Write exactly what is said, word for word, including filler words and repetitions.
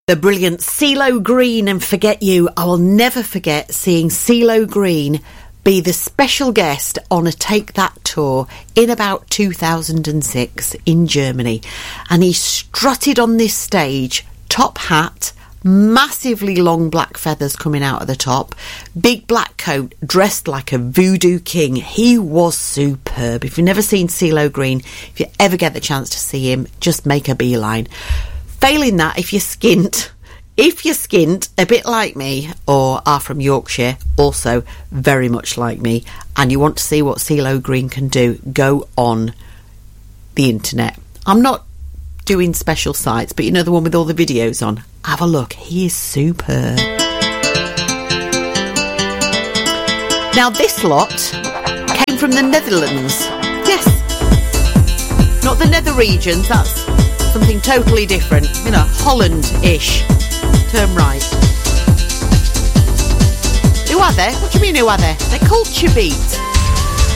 The brilliant CeeLo Green and Forget You. I will never forget seeing CeeLo Green be the special guest on a Take That tour in about two thousand six in Germany. And he strutted on this stage, top hat, massively long black feathers coming out of the top, big black coat, dressed like a voodoo king. He was superb. If you've never seen CeeLo Green, if you ever get the chance to see him, just make a beeline. Failing that, if you're skint, if you're skint, a bit like me, or are from Yorkshire, also very much like me, and you want to see what CeeLo Green can do, go on the internet. I'm not doing special sites, but you know the one with all the videos on? Have a look. He is superb. Now this lot came from the Netherlands. Yes. Not the nether regions, that's something totally different, you know, Holland-ish, term right. Who are they? What do you mean who are they? They're Culture Beat.